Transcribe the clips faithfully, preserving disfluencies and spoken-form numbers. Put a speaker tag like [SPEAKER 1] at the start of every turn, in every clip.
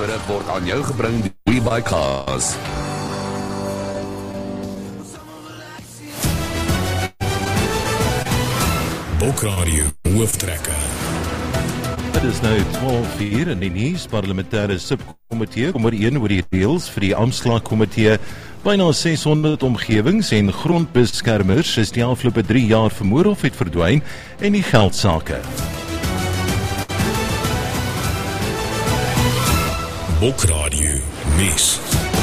[SPEAKER 1] Nuusberig word aan jou gebring deur WeBuyCars.
[SPEAKER 2] Bokradio hooftrekker.
[SPEAKER 3] Dit is nou twaalf uur in die nuus. Parlementêre subkomitee kom ooreen oor die reëls vir die Amsklaagkomitee. Byna seshonderd omgewings en grondbeskermers is die afgelope drie jaar vermoor of het verdwyn en die geldsake.
[SPEAKER 2] Bokradio nuus.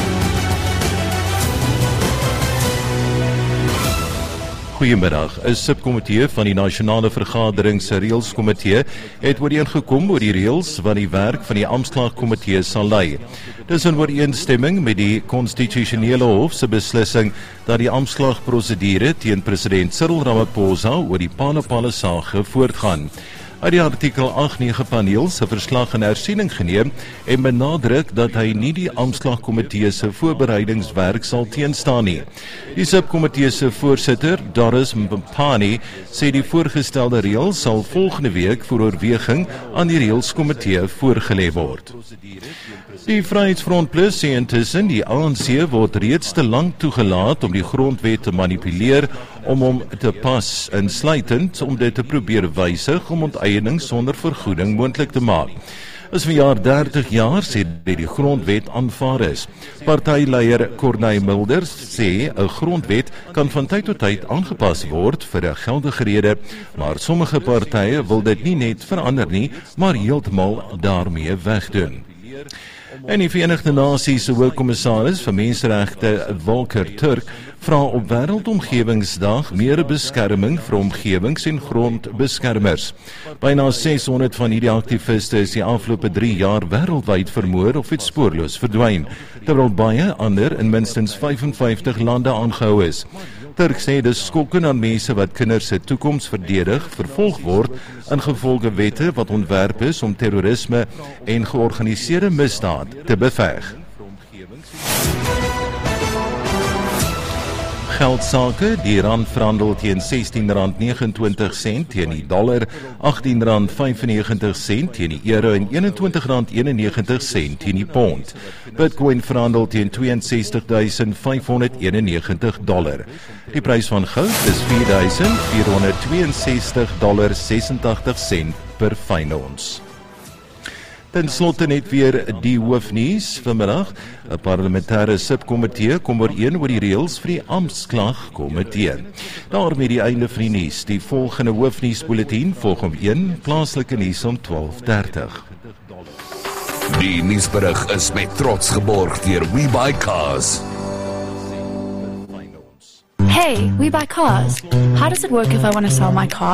[SPEAKER 3] Goeiemiddag. 'n Subkomitee van die Nasionale Vergadering se Reëlskomitee het ooreengekom oor die reëls wat die werk van die Amsklaagkomitee sal lei. Dis in ooreenstemming met die Konstitusionele Hof se beslissing dat die Amsklaagprosedure teen president Cyril Ramaphosa oor die Palapala saak voortgaan. Uit die artikel agt nege paneel se verslag in hersiening geneem en benadruk dat hy nie die Amsklaagkomitee se voorbereidingswerk sal teenstaan nie. Die subkomitee se voorsitter, Doris Mpani, sê die voorgestelde reël sal volgende week vir oorweging aan die reëlskomitee voorgelê word. Die Vryheidsfront Plus sê intussen die A N C word reeds te lank toegelaat om die grondwet te manipuleer om hom te pas, insluitend om dit te probeer wysig om onteiening sonder vergoeding moontlik te maak. Is vanjaar dertig jaar sedert die grondwet aanvaar is. Partyleier Corneille Milders sê 'n grondwet kan van tyd tot tyd aangepas word vir 'n geldige rede, maar sommige partye wil dit nie net verander nie, maar heeltemal daarmee wegdoen. En die Verenigde Nasies se Hoogkommissaris vir Menseregte, Volker Turk, vra op Wêreldomgewingsdag meer beskerming vir omgewings- en grondbeskermers. Byna seshonderd van hierdie aktiviste is die afgelope drie jaar wêreldwyd vermoor of het spoorloos verdwyn, terwyl baie ander in minstens vyf en vyftig lande aangehou is. Turk sê dis skokkend aan mense wat kinders se toekoms verdedig, vervolg word ingevolge wette wat ontwerp is om terrorisme en georganiseerde misdaad te beveg. Geldsake, die rand verhandel teen sestien rand negenentwintig sent teen die dollar, agttien rand vyfennegentig sent teen die euro en eenentwintig rand eenennegentig sent teen die pond. Bitcoin verhandel teen twee en sestig duisend vyfhonderd eenennegentig dollar. Die prys van goud is vier duisend vierhonderd tweeënsestig dollar sesentagtig sent per fyn ons. Ten slotte net weer die hoofnuus vanmiddag. 'n Parlementêre subkomitee kom ooreen oor die reëls vir die Amsklaagkomitee. Daarmee die einde van die nuus. Die volgende hoofnuusbulletin volg om een, plaaslike nuus om twaalf dertig.
[SPEAKER 1] Die nuusberig is met trots geborg deur WeBuyCars.
[SPEAKER 4] Hey, we buy cars. How does it work if I want to sell my car?